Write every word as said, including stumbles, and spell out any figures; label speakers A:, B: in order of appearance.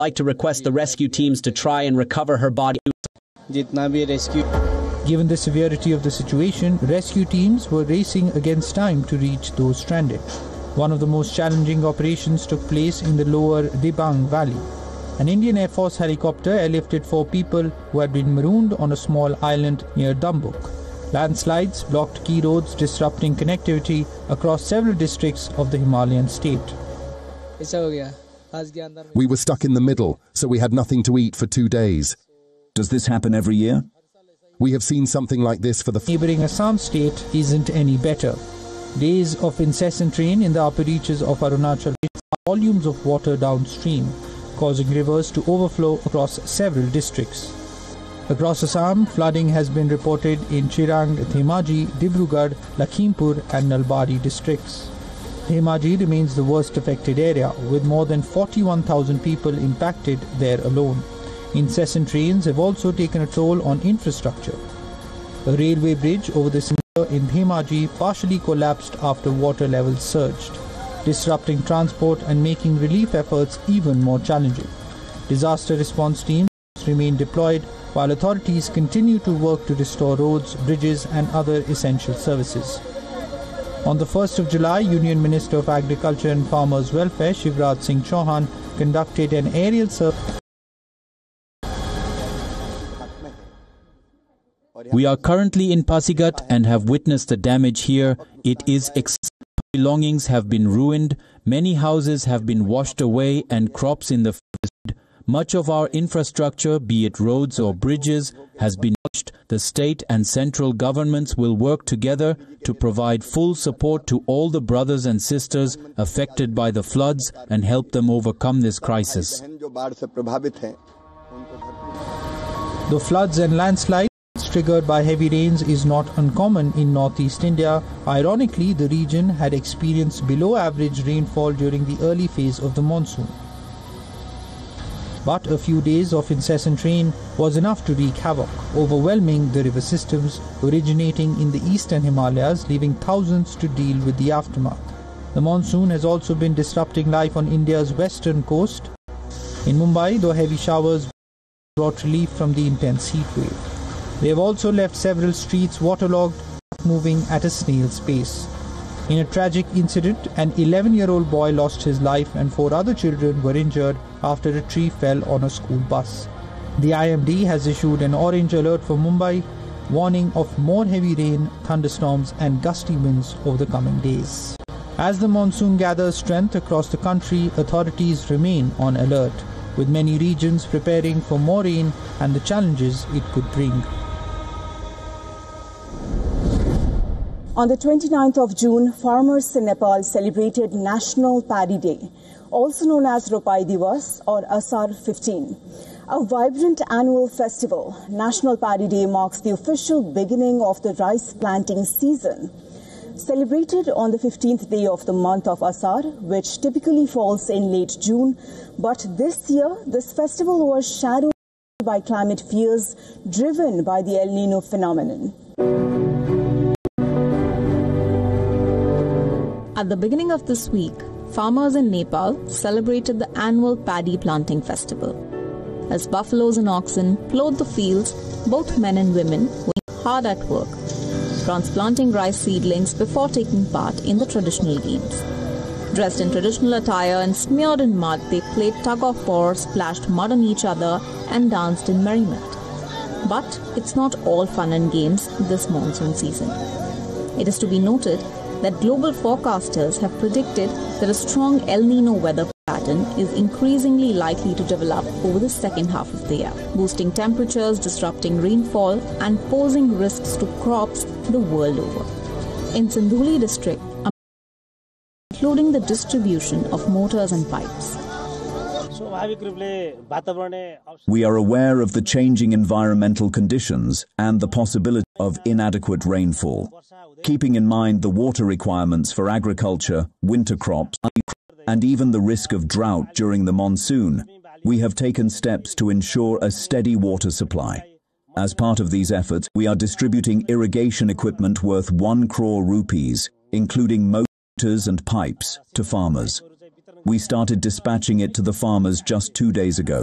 A: like to request the rescue teams to try and recover her body.
B: Given the severity of the situation, rescue teams were racing against time to reach those stranded. One of the most challenging operations took place in the lower Dibang Valley. An Indian Air Force helicopter airlifted four people who had been marooned on a small island near Dambuk. Landslides blocked key roads, disrupting connectivity across several districts of the Himalayan state.
C: We were stuck in the middle, so we had nothing to eat for two days.
D: Does this happen every year?
C: We have seen something like this for the
B: neighbouring Assam state isn't any better. Days of incessant rain in the upper reaches of Arunachal volumes of water downstream, causing rivers to overflow across several districts. Across Assam, flooding has been reported in Chirang, Dhemaji, Dibrugarh, Lakhimpur and Nalbari districts. Dhemaji remains the worst affected area, with more than forty-one thousand people impacted there alone. Incessant rains have also taken a toll on infrastructure. A railway bridge over the Sindh in Dhemaji partially collapsed after water levels surged, disrupting transport and making relief efforts even more challenging. Disaster response teams remain deployed while authorities continue to work to restore roads, bridges and other essential services. On the first of July, Union Minister of Agriculture and Farmers Welfare Shivraj Singh Chauhan conducted an aerial survey.
E: We are currently in Pasigat and have witnessed the damage here. It is excessive. Belongings have been ruined, many houses have been washed away and crops in the field. Much of our infrastructure, be it roads or bridges, has been touched. The state and central governments will work together to provide full support to all the brothers and sisters affected by the floods and help them overcome this crisis.
B: The floods and landslides triggered by heavy rains is not uncommon in northeast India. Ironically, the region had experienced below average rainfall during the early phase of the monsoon. But a few days of incessant rain was enough to wreak havoc, overwhelming the river systems originating in the eastern Himalayas, leaving thousands to deal with the aftermath. The monsoon has also been disrupting life on India's western coast. In Mumbai, though heavy showers brought relief from the intense heat wave, they have also left several streets waterlogged, moving at a snail's pace. In a tragic incident, an eleven-year-old boy lost his life and four other children were injured after a tree fell on a school bus. The I M D has issued an orange alert for Mumbai, warning of more heavy rain, thunderstorms and gusty winds over the coming days. As the monsoon gathers strength across the country, authorities remain on alert, with many regions preparing for more rain and the challenges it could bring.
F: On the twenty-ninth of June, farmers in Nepal celebrated National Paddy Day, also known as Ropai Divas or Asar fifteen. A vibrant annual festival, National Paddy Day marks the official beginning of the rice planting season. Celebrated on the fifteenth day of the month of Asar, which typically falls in late June, but this year this festival was shadowed by climate fears driven by the El Nino phenomenon.
G: At the beginning of this week, farmers in Nepal celebrated the annual paddy planting festival. As buffaloes and oxen plowed the fields, both men and women were hard at work, transplanting rice seedlings before taking part in the traditional games. Dressed in traditional attire and smeared in mud, they played tug-of-war, splashed mud on each other and danced in merriment. But it's not all fun and games this monsoon season. It is to be noted that global forecasters have predicted that a strong El Nino weather pattern is increasingly likely to develop over the second half of the year, boosting temperatures, disrupting rainfall, and posing risks to crops the world over. In Sindhuli district, including the distribution of motors and pipes.
D: We are aware of the changing environmental conditions and the possibility of inadequate rainfall. Keeping in mind the water requirements for agriculture, winter crops, and even the risk of drought during the monsoon, we have taken steps to ensure a steady water supply. As part of these efforts, we are distributing irrigation equipment worth one crore rupees, including motors and pipes, to farmers. We started dispatching it to the farmers just two days ago.